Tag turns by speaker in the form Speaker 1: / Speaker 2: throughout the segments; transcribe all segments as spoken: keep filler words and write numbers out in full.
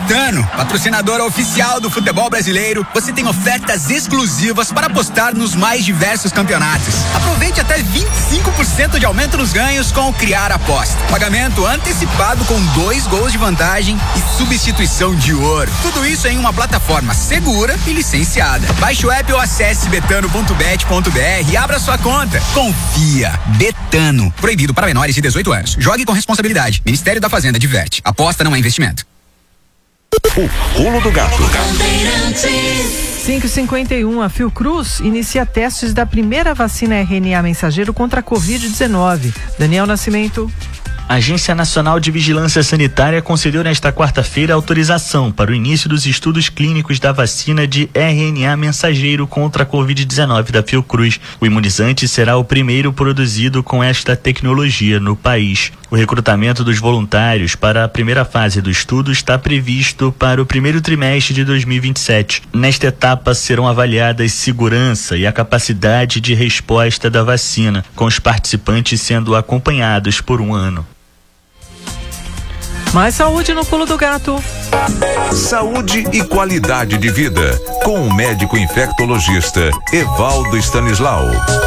Speaker 1: Betano, patrocinadora oficial do futebol brasileiro, você tem ofertas exclusivas para apostar nos mais diversos campeonatos. Aproveite até vinte e cinco por cento de aumento nos ganhos com o Criar Aposta. Pagamento antecipado com dois gols de vantagem e substituição de ouro. Tudo isso em uma plataforma segura e licenciada. Baixe o app ou acesse betano ponto bet ponto br e abra sua conta. Confia. Betano. Proibido para menores de dezoito anos. Jogue com responsabilidade. Ministério da Fazenda diverte. Aposta não é investimento.
Speaker 2: O pulo do gato.
Speaker 3: cinco e cinquenta e um, a Fiocruz inicia testes da primeira vacina R N A mensageiro contra a covid dezenove. Daniel Nascimento.
Speaker 4: A Agência Nacional de Vigilância Sanitária concedeu nesta quarta-feira autorização para o início dos estudos clínicos da vacina de R N A mensageiro contra a covid dezenove da Fiocruz. O imunizante será o primeiro produzido com esta tecnologia no país. O recrutamento dos voluntários para a primeira fase do estudo está previsto para o primeiro trimestre de dois mil e vinte e sete. Nesta etapa serão avaliadas segurança e a capacidade de resposta da vacina, com os participantes sendo acompanhados por um ano.
Speaker 3: Mais saúde no pulo do gato.
Speaker 2: Saúde e qualidade de vida, com o médico infectologista Evaldo Stanislau.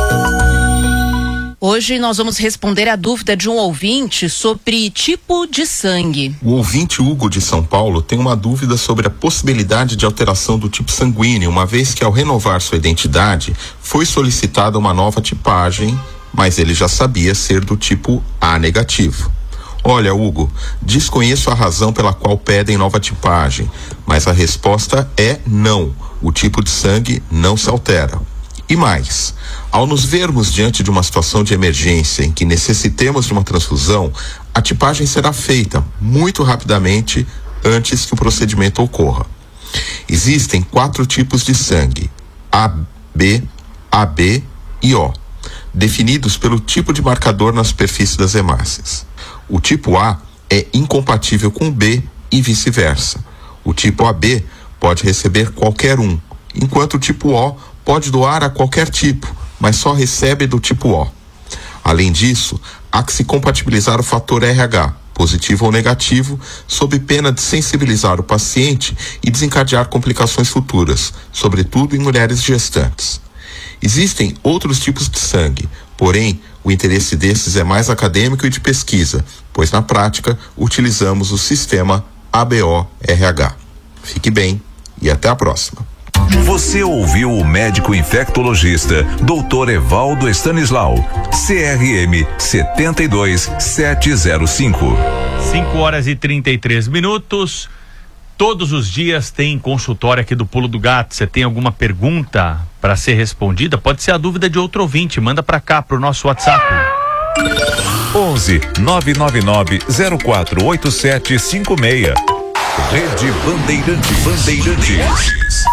Speaker 5: Hoje nós vamos responder a dúvida de um ouvinte sobre tipo de sangue.
Speaker 6: O ouvinte Hugo de São Paulo tem uma dúvida sobre a possibilidade de alteração do tipo sanguíneo, uma vez que ao renovar sua identidade foi solicitada uma nova tipagem, mas ele já sabia ser do tipo A negativo. Olha, Hugo, desconheço a razão pela qual pedem nova tipagem, mas a resposta é não. O tipo de sangue não se altera. E mais, ao nos vermos diante de uma situação de emergência em que necessitemos de uma transfusão, a tipagem será feita muito rapidamente antes que o procedimento ocorra. Existem quatro tipos de sangue: A B, A B e O, definidos pelo tipo de marcador na superfície das hemácias. O tipo A é incompatível com o B e vice-versa. O tipo A B pode receber qualquer um, enquanto o tipo O pode doar a qualquer tipo, mas só recebe do tipo O. Além disso, há que se compatibilizar o fator R H, positivo ou negativo, sob pena de sensibilizar o paciente e desencadear complicações futuras, sobretudo em mulheres gestantes. Existem outros tipos de sangue, porém, o interesse desses é mais acadêmico e de pesquisa, pois na prática utilizamos o sistema A B O R H. Fique bem e até a próxima.
Speaker 2: Você ouviu o médico infectologista doutor Evaldo Stanislau, C R M sete dois sete zero cinco.
Speaker 7: cinco horas e trinta e três minutos. Todos os dias tem consultório aqui do Pulo do Gato. Você tem alguma pergunta para ser respondida? Pode ser a dúvida de outro ouvinte. Manda para cá, pro nosso WhatsApp.
Speaker 2: onze nove nove nove zero quatro oito sete cinco seis. Rede Bandeirantes. Bandeirantes.